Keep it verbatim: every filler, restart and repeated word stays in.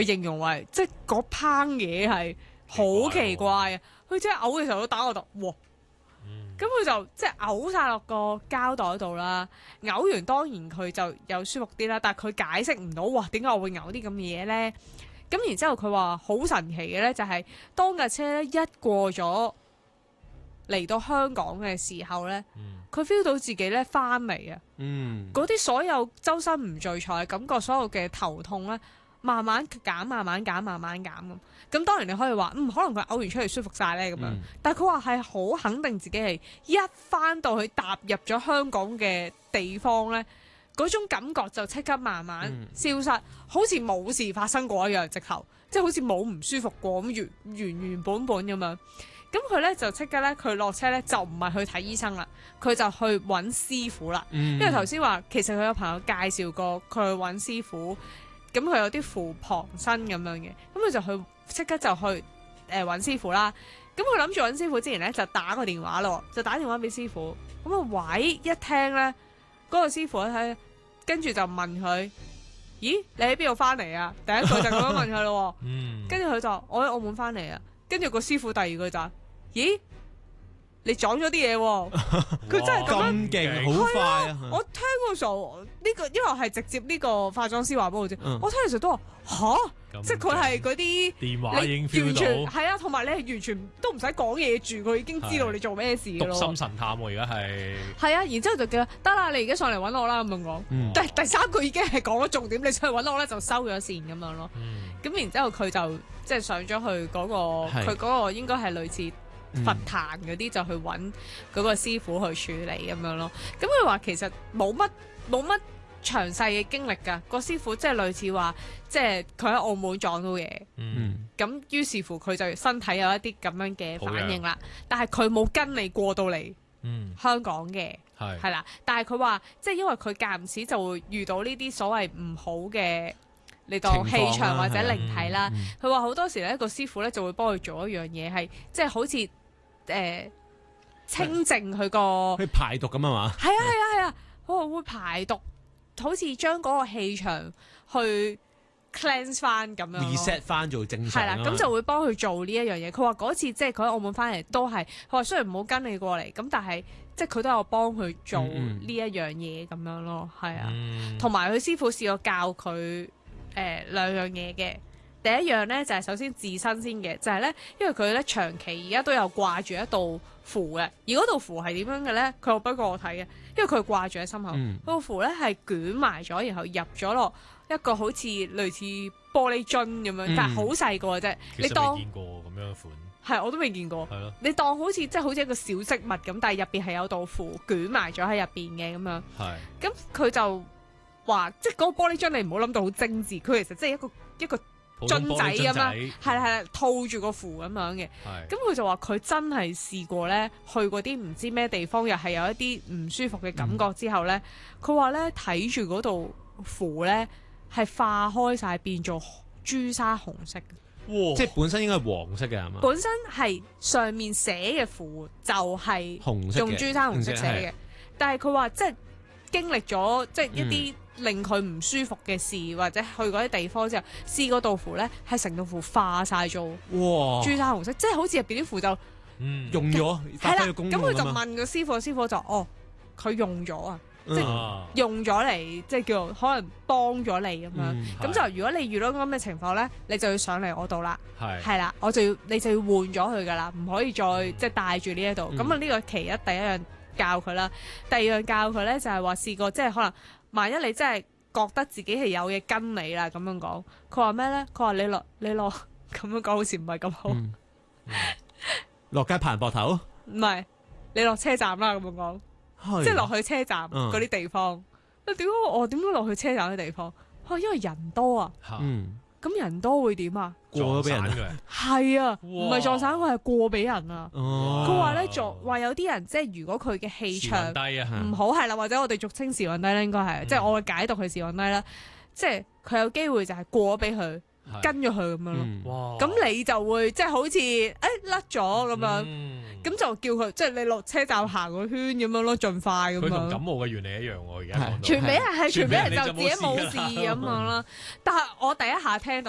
佢形容為即係嗰烹嘢係好奇怪啊！佢即係嘔嘅時候都打我度，哇！咁佢就即係嘔晒落個膠袋度啦，嘔完當然佢就有舒服啲啦，但係佢解釋唔到，哇點解我會嘔啲咁嘅嘢咧？咁然之後佢話好神奇嘅咧，就係當架車咧一過咗嚟到香港嘅時候咧，佢 feel 到自己咧翻嚟啊！嗰啲所有周身唔聚財嘅感覺，所有嘅頭痛咧，慢慢減、慢慢減、慢慢減咁。咁當然你可以話，嗯，可能佢嘔完出嚟舒服晒咧咁樣。嗯、但係佢話係好肯定自己係一翻到去踏入咗香港嘅地方咧，嗰種感覺就即刻慢慢消失，嗯、好似冇事發生過一樣，直頭即係好似冇唔舒服過咁原原原本本咁樣。咁佢咧就即刻咧，佢落車咧就唔係去睇醫生啦，佢就去揾師傅啦。嗯、因為頭先話其實佢有朋友介紹過佢去揾師傅，咁佢有啲扶旁身咁樣嘅，咁佢就去。即刻就去誒揾、呃、師傅啦，咁佢諗住揾師傅之前咧就打個電話咯，就打電話俾師傅，咁啊喂一聽咧，嗰、那個師傅咧跟住就問佢：咦，你喺邊度翻嚟啊？第一句就咁樣問佢咯，跟住佢就話我喺澳門翻嚟啊，跟住個師傅第二句就：咦，你撞咗啲嘢喎，佢真係咁勁，好快啊！ 我聽嗰時候呢、這個，因為我係直接呢個化妝師話俾我知，嗯、我聽嘅時候都話吓。即係佢係嗰啲電話已經 feel 到， 係啊，同埋你係完全都唔使講嘢住，佢已經知道你做咩事咯。 讀心神探喎，而家係係啊，然之後就叫得啦，你而家上嚟揾我啦咁樣講。嗯、但係第三句已經係講咗重點，你上嚟揾我咧就收咗線咁樣咯。咁、嗯、然之後佢就即係上咗去嗰、嗰個，佢嗰是個應該係類似佛壇嗰啲，嗯、就去揾嗰個師傅去處理咁樣咯。咁佢話其實冇乜冇乜詳細嘅經歷㗎，個師傅即係類似話，即係佢喺澳門撞到嘢，咁、嗯、於是乎佢就身體有一啲咁樣嘅反應啦。但係佢冇跟你過到嚟香港嘅，係係啦。但係佢話，即係因為佢間唔時就會遇到呢啲所謂唔好嘅，你當氣場或者靈體啦。佢話好多時咧，個師傅咧就會幫佢做一樣嘢，係即係好似誒、呃、清淨佢個， 去排毒咁啊嘛。 係啊係啊係啊，佢話會排毒。好似將嗰個氣場去 cleanse 翻咁樣 reset 翻做正常。 係啦，咁就會幫佢做呢一樣嘢。佢話嗰次即係佢喺澳門翻嚟都係，佢話雖然唔好跟你過嚟，咁但係即係佢都有幫佢做呢一樣嘢咁樣咯。係啊，同埋佢師傅試過教佢誒、呃、兩樣嘢嘅。第一樣咧就係、是、首先自身先嘅，就係、是、咧，因為佢咧長期而家都有掛住一道符嘅，而嗰道符係點樣嘅咧？佢有俾過我睇嘅，因為佢掛住喺心口，嗰道、嗯、符咧係捲埋咗，然後入咗落一個好似類似玻璃樽咁樣，嗯、但係好細個嘅啫。 其實未見過咁樣嘅款， 係我都未見過。係咯的， 你當好似即係好似一個小飾物咁，但係入邊係有道符捲埋咗喺入邊嘅咁樣。係的，咁佢就話，即係嗰個玻璃樽，你唔好諗到好精緻，佢其實即係一個一個。樽仔咁樣，係啦係啦，套住個符咁樣嘅。咁佢就話佢真係試過咧，去嗰啲唔知咩地方，又係有一啲唔舒服嘅感覺之後咧，佢話咧睇住嗰度符咧係化開晒變做朱砂紅色嘅。 哇！即係本身應該係黃色嘅係嘛？ 本身係上面寫嘅符就係紅色，用朱砂紅色寫嘅。但係佢話即係經歷咗即係一啲。嗯令佢唔舒服嘅事，或者去嗰啲地方之後，試嗰道符咧，係成道符化晒做哇朱砂紅色，即係好似入邊啲符就、 嗯、用咗， 係啦。咁佢就問個師傅，師傅就哦，佢用咗啊，即係用咗嚟，即係叫做可能幫咗你咁樣。咁、嗯、就如果你遇到咁嘅情況咧，你就要上嚟我度啦，係係啦，我就要你就要換咗佢噶啦，唔可以再、嗯、即係帶住呢一度。咁啊呢個其一第一樣教佢啦，第二樣教佢咧就係話試過即係可能。萬一你真係覺得自己係有嘢跟你啦，咁樣講，佢話咩咧？佢話你落你落咁樣講，好似唔係咁好。 落、嗯嗯、街拍人膊頭？ 唔係，你落車站啦，咁樣講，的即係落去車站嗰啲地方。點解、嗯、我點解落去車站啲地方？哦，因為人多啊。嗯。咁人多會點啊？ 過咗俾人嘅係啊，唔係撞散，佢係過俾人啊。佢話咧，撞話有啲人即係如果佢嘅氣場唔好係啦，或者我哋俗稱時運低咧，應該係即係我嘅解讀佢時運低啦。即係佢有機會就係過咗俾佢，跟咗佢咁樣咯。咁你就會即係好似誒甩咗咁樣，咁就叫佢即係你落車站行個圈咁樣咯，盡快咁樣。佢同感冒嘅原理一樣喎，而家講到傳俾人係傳俾人就自己冇事咁樣啦。但係我第一下聽到。